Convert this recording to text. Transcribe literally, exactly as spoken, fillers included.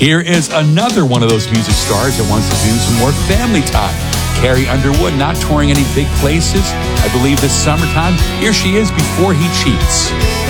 Here is another one of those music stars that wants to do some more family time. Carrie Underwood, not touring any big places. I believe this summertime. Here she is, Before He Cheats.